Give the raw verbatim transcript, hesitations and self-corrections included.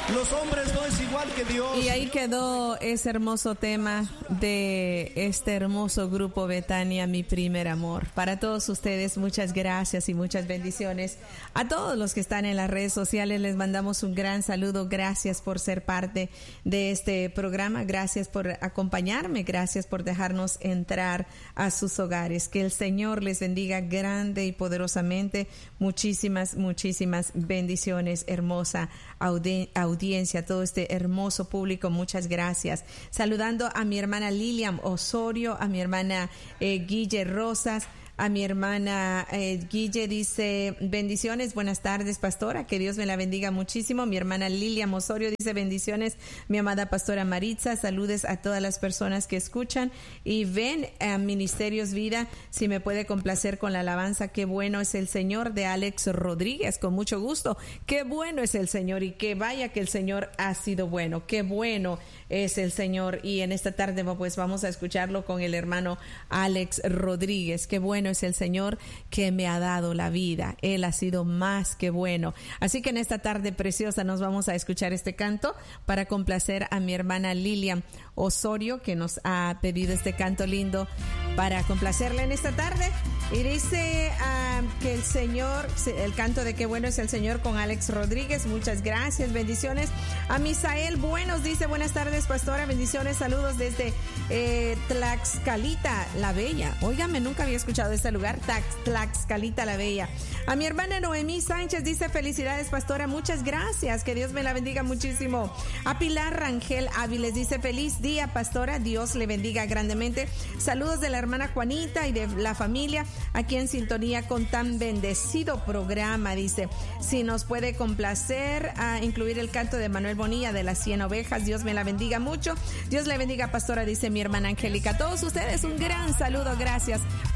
Los hombres no es igual que Dios. Y ahí quedó ese hermoso tema de este hermoso grupo Betania, Mi Primer Amor. Para todos ustedes, muchas gracias y muchas bendiciones. A todos los que están en las redes sociales les mandamos un gran saludo. Gracias por ser parte de este programa. Gracias por acompañarme. Gracias por dejarnos entrar a sus hogares. Que el Señor les bendiga grande y poderosamente. Muchísimas, muchísimas bendiciones. Hermosa audi- audiencia, todo este hermoso público. Muchas gracias. Saludando a mi hermana Lilian Osorio, a mi hermana eh, Guille Rosas, a mi hermana eh, Guille dice, bendiciones, buenas tardes, pastora, que Dios me la bendiga muchísimo. Mi hermana Lilian Osorio dice, bendiciones, mi amada pastora Maritza, saludes a todas las personas que escuchan y ven a Ministerios Vida. Si me puede complacer con la alabanza, qué bueno es el Señor, de Alex Rodríguez, con mucho gusto. Qué bueno es el Señor, y que vaya que el Señor ha sido bueno, qué bueno es el Señor. Y en esta tarde pues vamos a escucharlo con el hermano Alex Rodríguez. Qué bueno es el Señor que me ha dado la vida. Él ha sido más que bueno. Así que en esta tarde preciosa nos vamos a escuchar este canto para complacer a mi hermana Lilian Osorio, que nos ha pedido este canto lindo para complacerle en esta tarde. Y dice uh, que el Señor, el canto de qué bueno es el Señor con Alex Rodríguez. Muchas gracias, bendiciones. A Misael Buenos dice, buenas tardes, pastora, bendiciones, saludos desde eh, Tlaxcalita la Bella. Óigame, nunca había escuchado este lugar, Tlax, Tlaxcalita la Bella. A mi hermana Noemí Sánchez dice, felicidades, pastora, muchas gracias, que Dios me la bendiga muchísimo. A Pilar Rangel Áviles dice, feliz día, pastora, Dios le bendiga grandemente. Saludos de la hermana Juanita y de la familia aquí en sintonía con tan bendecido programa. Dice, si nos puede complacer a incluir el canto de Manuel Bonilla de las cien ovejas, Dios me la bendiga mucho. Dios le bendiga, pastora, dice mi hermana Angélica. A todos ustedes un gran saludo, gracias